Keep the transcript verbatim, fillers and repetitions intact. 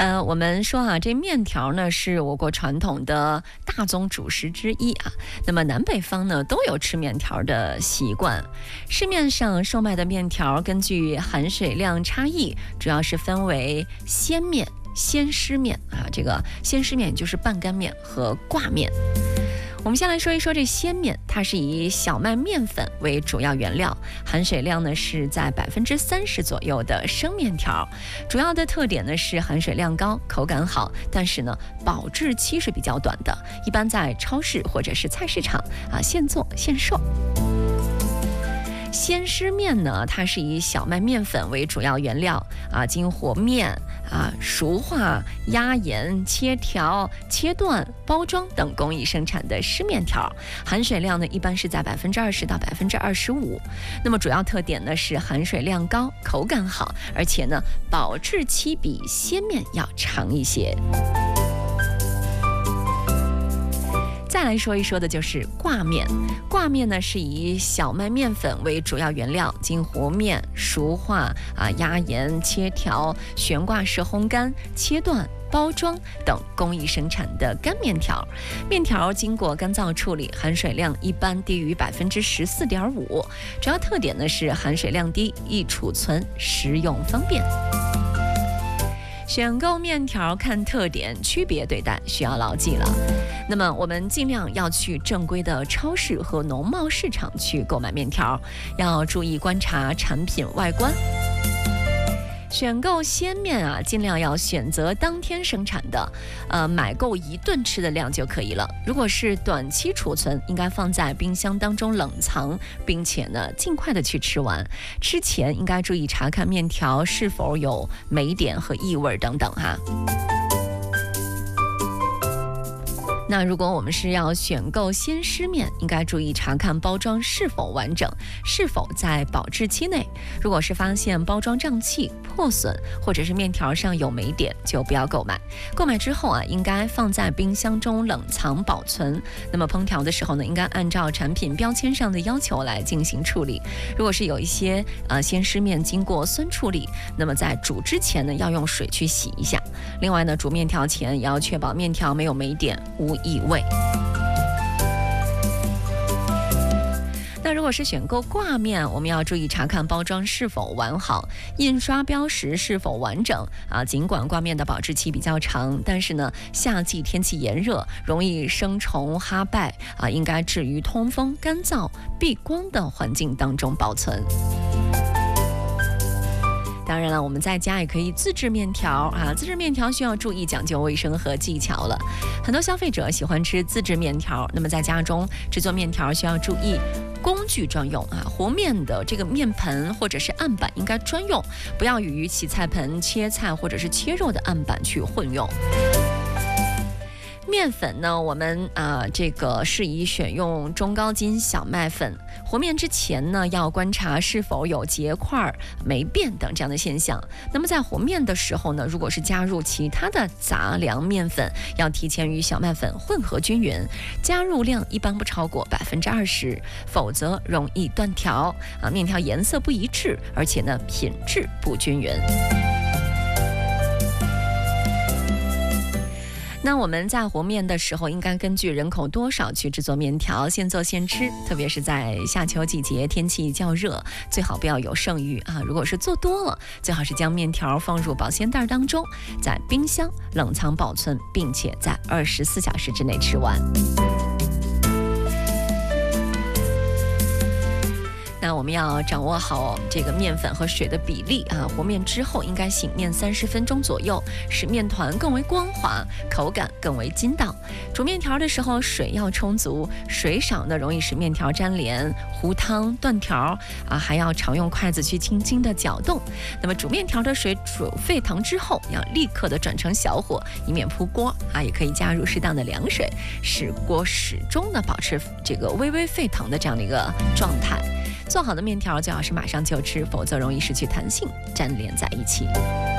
呃，我们说啊，这面条呢是我国传统的大宗主食之一啊。那么南北方呢都有吃面条的习惯。市面上售卖的面条根据含水量差异，主要是分为鲜面、鲜湿面啊。这个鲜湿面就是半干面和挂面。我们先来说一说这鲜面，它是以小麦面粉为主要原料，含水量呢是在百分之三十左右的生面条。主要的特点呢是含水量高，口感好，但是呢保质期是比较短的，一般在超市或者是菜市场啊现做现售。鲜湿面呢，它是以小麦面粉为主要原料啊，经和面啊、熟化、压盐、切条、切断、包装等工艺生产的湿面条，含水量呢一般是在百分之二十到百分之二十五。那么主要特点呢是含水量高，口感好，而且呢保质期比鲜面要长一些。再来说一说的就是挂面。挂面呢是以小麦面粉为主要原料，经和面、熟化啊、压盐、切条、悬挂式烘干、切断、包装等工艺生产的干面条。面条经过干燥处理，含水量一般低于百分之十四点五。主要特点呢是含水量低，易储存，食用方便。选购面条看特点，区别对待，需要牢记了。那么我们尽量要去正规的超市和农贸市场去购买面条，要注意观察产品外观。选购鲜面啊，尽量要选择当天生产的，呃，买够一顿吃的量就可以了。如果是短期储存，应该放在冰箱当中冷藏，并且呢，尽快的去吃完。吃前应该注意查看面条是否有霉点和异味等等哈。那如果我们是要选购鲜湿面，应该注意查看包装是否完整，是否在保质期内。如果是发现包装胀气、破损，或者是面条上有霉点，就不要购买。购买之后啊，应该放在冰箱中冷藏保存。那么烹调的时候呢，应该按照产品标签上的要求来进行处理。如果是有一些呃鲜湿面经过酸处理，那么在煮之前呢，要用水去洗一下。另外呢，煮面条前也要确保面条没有霉点、无异味。那如果是选购挂面，我们要注意查看包装是否完好，印刷标识是否完整啊。尽管挂面的保质期比较长，但是呢，夏季天气炎热，容易生虫哈败啊，应该置于通风、干燥、避光的环境当中保存。当然了，我们在家也可以自制面条啊，自制面条需要注意讲究卫生和技巧了。很多消费者喜欢吃自制面条，那么在家中制作面条需要注意工具专用啊，和面的这个面盆或者是案板应该专用，不要与洗菜盆、切菜或者是切肉的案板去混用。面粉呢，我们呃这个适宜选用中高筋小麦粉。和面之前呢，要观察是否有结块、霉变等这样的现象。那么在和面的时候呢，如果是加入其他的杂粮面粉，要提前与小麦粉混合均匀，加入量一般不超过百分之二十，否则容易断条啊，面条颜色不一致，而且呢品质不均匀。那我们在和面的时候，应该根据人口多少去制作面条，现做现吃。特别是在夏秋季节，天气较热，最好不要有剩余啊。如果是做多了，最好是将面条放入保鲜袋当中，在冰箱冷藏保存，并且在二十四小时之内吃完。那我们要掌握好这个面粉和水的比例啊，和面之后应该醒面三十分钟左右，使面团更为光滑，口感更为筋道。煮面条的时候水要充足，水少呢容易使面条粘连、糊汤、断条啊，还要常用筷子去轻轻的搅动。那么煮面条的水煮沸腾之后，要立刻的转成小火，以免扑锅啊。也可以加入适当的凉水，使锅始终的保持这个微微沸腾的这样的一个状态。做好的面条最好是马上就吃，否则容易失去弹性，粘连在一起。